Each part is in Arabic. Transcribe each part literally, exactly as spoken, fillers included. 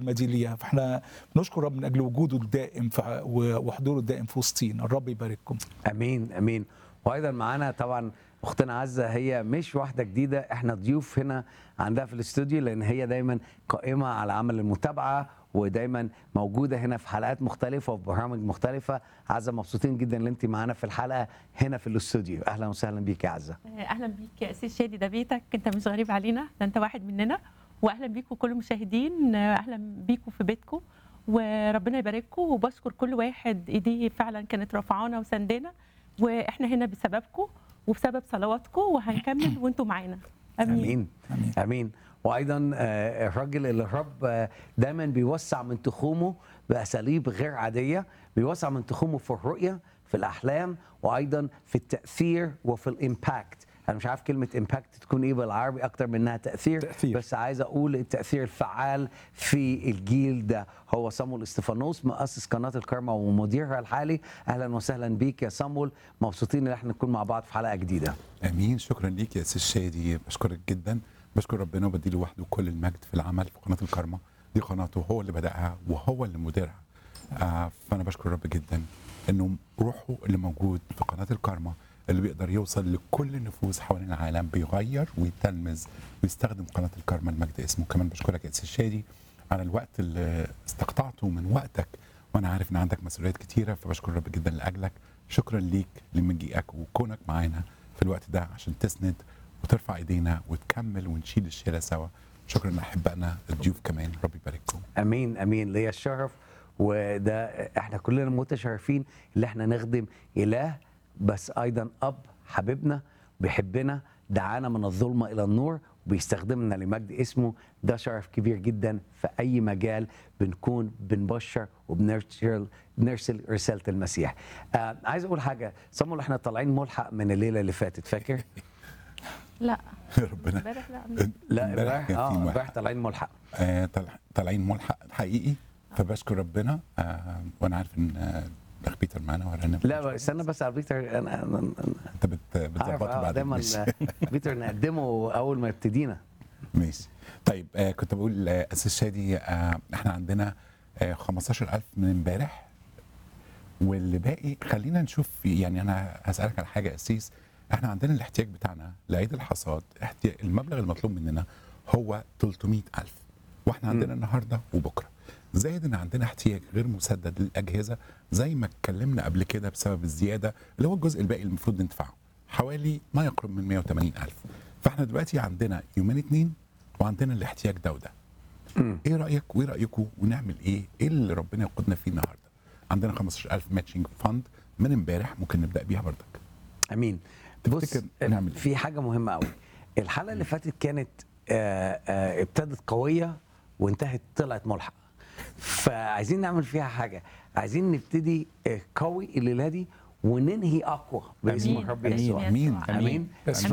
الكلمه دي ليها. فاحنا بنشكر رب من اجل وجوده الدائم ف- وحضوره الدائم في وسطينا. الرب يبارككم. امين امين. وايضا معانا طبعا اختنا عزه، هي مش واحده جديده، احنا ضيوف هنا عندها في الاستوديو، لان هي دايما قائمه على عمل المتابعه ودايما موجوده هنا في حلقات مختلفه وفي برامج مختلفه. عزه مبسوطين جدا ان انت معانا في الحلقه هنا في الاستوديو. اهلا وسهلا بيك يا عزه. اهلا بيك يا اسيس شادي، ده بيتك، انت مش غريب علينا، ده انت واحد مننا. واهلا بيكم كل المشاهدين، اهلا بيكم في بيتكم وربنا يبارككم. وبشكر كل واحد ايديه فعلا كانت رافعانا وسندنا، واحنا هنا بسببكم وبسبب صلواتكم، وهنكمل وانتم معانا. امين امين امين, أمين. وايضا آه، الراجل اللي الرب آه، دايما بيوسع من تخومه باساليب غير عاديه، بيوسع من تخومه في الرؤيه، في الاحلام، وايضا في التاثير وفي الامباكت. انا مش عارف كلمه امباكت تكون ايه بالعربي اكتر من انها تاثير, تأثير. بس عايز اقول التاثير الفعال في الجيل ده. هو صامويل استفانوس، مؤسس قناه الكارما ومديرها الحالي. اهلا وسهلا بيك يا صامويل، مبسوطين ان احنا نكون مع بعض في حلقه جديده. امين. شكرا ليك يا استاذ شادي، بشكرك جدا. بشكر ربنا وبديله وحده كل المجد في العمل في قناه الكارما. دي قناته، هو اللي بداها وهو اللي مديرها. آه فانا بشكر رب جدا انه روحه اللي موجود في قناه الكارما اللي بيقدر يوصل لكل النفوس حوالين العالم، بيغير ويتلمذ ويستخدم قناه الكارما المجد اسمه. كمان بشكرك يا استاذ شادي على الوقت اللي استقطعته من وقتك، وانا عارف ان عندك مسؤوليات كتيره، فبشكر رب جدا لاجلك. شكرا ليك لمجيئك وكونك معانا في الوقت ده عشان تسند وترفع ايدينا وتكمل ونشيل الشيله سوا. شكرا لاحبائنا الضيوف كمان، رب يبارككم. امين امين. ليا الشرف، وده احنا كلنا متشرفين اللي احنا نخدم اله، بس ايضا اب حبيبنا بيحبنا، دعانا من الظلمه الى النور وبيستخدمنا لمجد اسمه. ده شرف كبير جدا في اي مجال بنكون بنبشر وبنرسل بنرسل رساله المسيح. آه عايز اقول حاجه، صمول، احنا طالعين ملحق من الليله اللي فاتت، فاكر؟ لا ربنا امبارح لا لا امبارح امبارح كان في اه ملحق. امبارح طالعين ملحق. آه طالع- طالعين ملحق حقيقي، فبشكر ربنا. آه وانا عارف ان آه الاخ بيتر معانا ورانا. لا بس استنى بس على بيتر، انا انا أنا- انت بت عارف بتظبطه آه، بعد دايما ماشي. بيتر نقدمه اول ما ابتدينا. ماشي. طيب آه كنت بقول آه استاذ شادي، آه احنا عندنا آه خمستاشر ألف من امبارح، واللي باقي خلينا نشوف. يعني انا هسالك على حاجه يا اسيس. احنا عندنا الاحتياج بتاعنا لعيد الحصاد، احتياج المبلغ المطلوب مننا هو ثلاثمائة ألف، واحنا عندنا النهارده وبكره. زائد ان عندنا احتياج غير مسدد للاجهزه زي ما اتكلمنا قبل كده بسبب الزياده اللي هو الجزء الباقي اللي المفروض ندفعه حوالي ما يقرب من مائة وثمانين ألف. فاحنا دلوقتي عندنا يومين اتنين وعندنا الاحتياج ده وده. ايه رايك وايه رايكم ونعمل ايه؟ ايه اللي ربنا يقودنا فيه النهارده؟ عندنا خمستاشر ألف ماتشنج فاند من امبارح، ممكن نبدا بيها برضك. امين. بص، تفتكر نعمل إيه؟ في حاجه مهمه قوي. الحلقه اللي فاتت كانت آه، آه، ابتدت قويه وانتهت طلعت ملحق، فعايزين نعمل فيها حاجه. عايزين نبتدي آه، قوي الليله دي وننهي اقوى باسم أمين. الرب أمين. يسوع. امين يسوع. امين. بس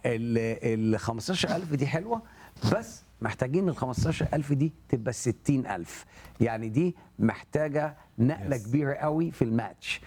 فال خمستاشر ألف دي حلوه، بس محتاجين ال خمستاشر ألف دي تبقى ستين ألف. يعني دي محتاجه نقله Yes. كبيره قوي في الماتش.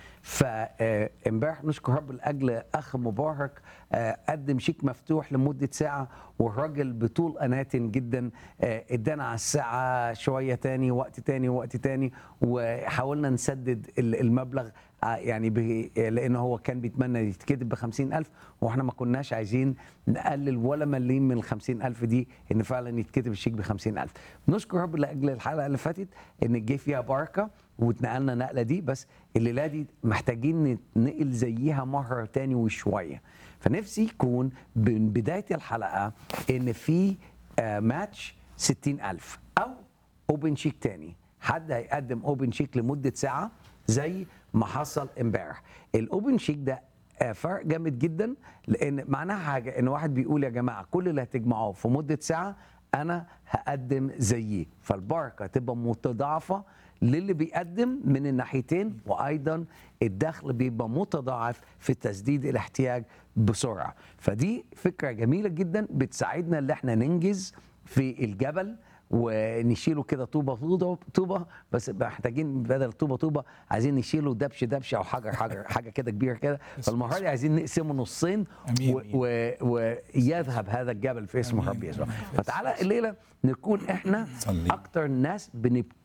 فامبارح نشكر رب لاجل اخ مبارك آه، قدم شيك مفتوح لمده ساعه، والراجل بطول اناتن جدا آه، ادانا على الساعه شويه تاني، وقت تاني وقت تاني، وحاولنا نسدد ال- المبلغ آه، يعني به- لان هو كان بيتمنى يتكتب ب خمسين ألف، واحنا ما كناش عايزين نقلل ولا مليم من ال خمسين ألف دي، ان فعلا يتكتب الشيك ب خمسين ألف. نشكر رب لاجل الحلقه اللي فاتت ان جه فيها بركه واتنقلنا نقله دي، بس الليله دي محتاجين نتنقل زيها مره تاني وشويه. فنفسي يكون من بدايه الحلقه ان في آه، ماتش ستين ألف او اوبن شيك تاني. حد هيقدم اوبن شيك لمده ساعه زي ما حصل امبارح. الاوبن شيك ده آه، فرق جامد جدا، لان معناها حاجه ان واحد بيقول يا جماعه كل اللي هتجمعوه في مده ساعه انا هقدم زيه، فالبركه تبقى متضاعفه للي بيقدم من الناحيتين، وايضا الدخل بيبقى متضاعف في تسديد الاحتياج بسرعه. فدي فكره جميله جدا بتساعدنا ان احنا ننجز في الجبل ونشيله كده طوبه طوبه طوبه، بس محتاجين بدل طوبه طوبه عايزين نشيله دبش دبش او حجر حجر حاجه كده كبيره كده. فالمره دي عايزين نقسمه نصين أمين. و- و- ويذهب هذا الجبل في اسم أمين. الرب يسوع. أمين. فتعالى الليله نكون احنا صلي. اكتر ناس بنبتدي